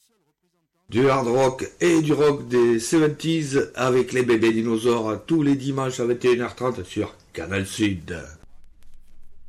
Du hard rock et du rock des 70s avec les bébés dinosaures tous les dimanches à 21h30 sur Canal Sud.